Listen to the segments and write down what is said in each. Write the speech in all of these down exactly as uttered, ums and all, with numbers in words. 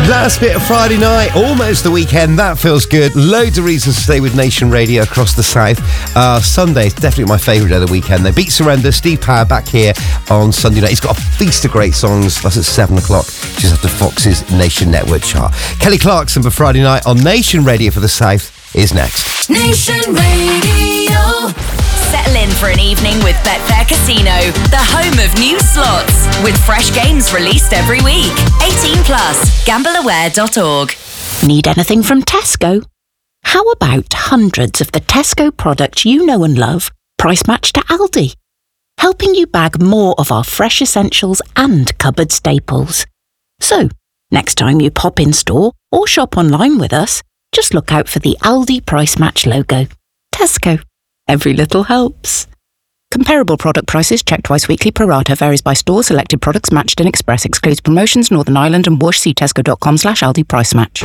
Last bit of Friday night, almost the weekend. That feels good. Loads of reasons to stay with Nation Radio across the south. Uh, Sunday is definitely my favourite day of the weekend. They beat Surrender. Steve Power back here on Sunday night. He's got a feast of great songs. That's at seven o'clock, just after Fox's Nation Network chart. Kelly Clarkson for Friday night on Nation Radio for the south is next. Nation Radio. Settle in for an evening with Betfair Casino, the home of new slots, with fresh games released every week. eighteen plus, gamble aware dot org. Need anything from Tesco? How about hundreds of the Tesco products you know and love, price matched to Aldi? Helping you bag more of our fresh essentials and cupboard staples. So, next time you pop in store or shop online with us, just look out for the Aldi Price Match logo. Tesco. Every little helps. Comparable product prices checked twice weekly pro rata varies by store. Selected products matched in Express excludes promotions Northern Ireland and Whoosh. See tesco.com slash Aldi Price Match.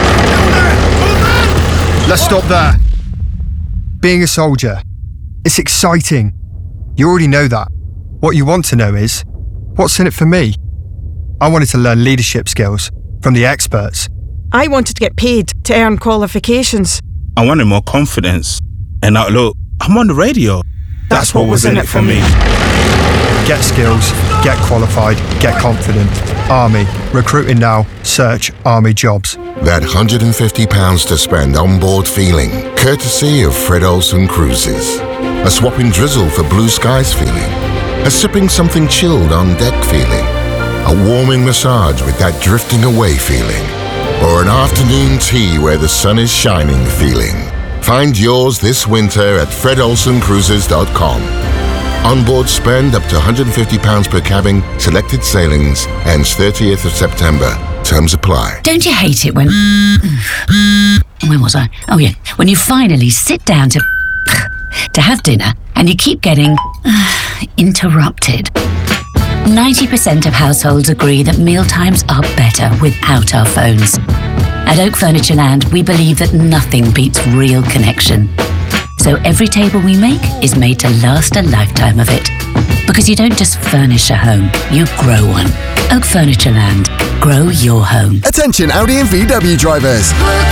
Let's stop there. Being a soldier, it's exciting. You already know that. What you want to know is, what's in it for me? I wanted to learn leadership skills from the experts. I wanted to get paid to earn qualifications. I wanted more confidence. And now look, I'm on the radio. That's, That's what, what was in it for me. Get skills, get qualified, get confident. Army. Recruiting now. Search Army Jobs. That one hundred fifty pounds to spend on board feeling, courtesy of Fred Olsen Cruises. A swapping drizzle for blue skies feeling. A sipping something chilled on deck feeling. A warming massage with that drifting away feeling. Or an afternoon tea where the sun is shining feeling. Find yours this winter at fred olsen cruises dot com. Onboard spend up to one hundred fifty pounds per cabin, selected sailings, ends thirtieth of September. Terms apply. Don't you hate it when... When was I? Oh yeah, when you finally sit down to... to have dinner and you keep getting... interrupted. ninety percent of households agree that mealtimes are better without our phones. At Oak Furnitureland, we believe that nothing beats real connection. So every table we make is made to last a lifetime of it. Because you don't just furnish a home, you grow one. Oak Furnitureland. Grow your home. Attention Audi and V W drivers.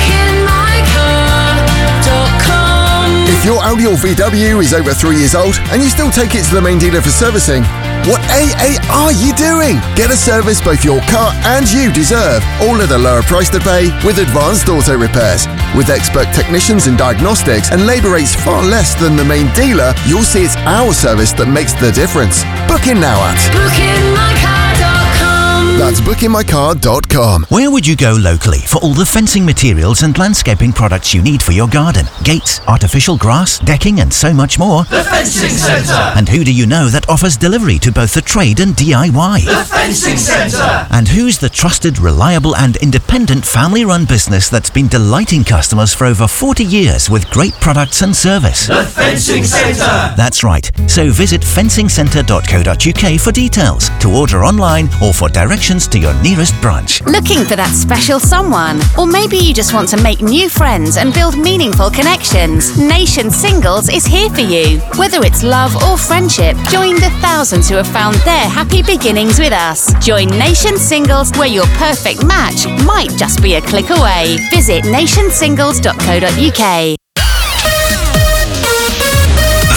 If your Audi or V W is over three years old and you still take it to the main dealer for servicing, what A A are you doing? Get a service both your car and you deserve, all at a lower price to pay with Advanced Auto Repairs. With expert technicians and diagnostics and labour rates far less than the main dealer, you'll see it's our service that makes the difference. Book in now at booking my car dot com. That's booking my car dot com. Where would you go locally for all the fencing materials and landscaping products you need for your garden? Gates, artificial grass, decking and so much more. The Fencing Centre. And who do you know that offers delivery to both the trade and D I Y? The Fencing Centre. And who's the trusted, reliable and independent family-run business that's been delighting customers for over forty years with great products and service? The Fencing Centre. That's right. So visit fencing centre dot co dot uk for details, to order online or for directions to your nearest branch. Looking for that special someone? Or maybe you just want to make new friends and build meaningful connections? Nation Singles is here for you. Whether it's love or friendship, join the thousands who have found their happy beginnings with us. Join Nation Singles, where your perfect match might just be a click away. Visit nation singles dot co dot uk.